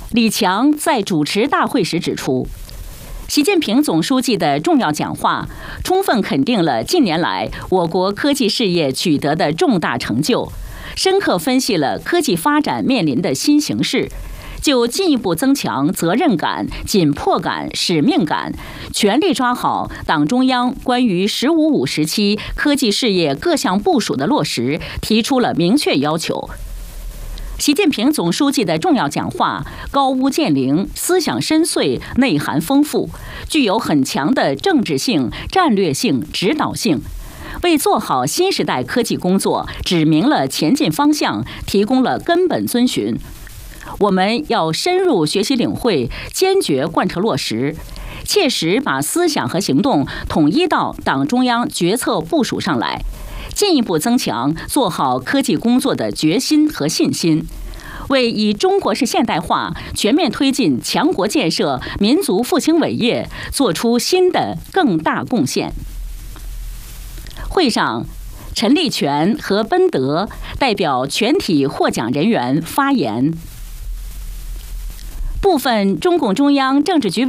李强在主持大会时指出，习近平总书记的重要讲话，充分肯定了近年来我国科技事业取得的重大成就，深刻分析了科技发展面临的新形势，就进一步增强责任感、紧迫感、使命感，全力抓好党中央关于“十五五”时期科技事业各项部署的落实，提出了明确要求。习近平总书记的重要讲话高屋建瓴，思想深邃，内涵丰富，具有很强的政治性、战略性、指导性，为做好新时代科技工作指明了前进方向，提供了根本遵循。我们要深入学习领会，坚决贯彻落实，切实把思想和行动统一到党中央决策部署上来，进一步增强做好科技工作的决心和信心，为以中国式现代化全面推进强国建设、民族复兴伟业做出新的更大贡献。会上，陈立全和奔德代表全体获奖人员发言。部分中共中央政治局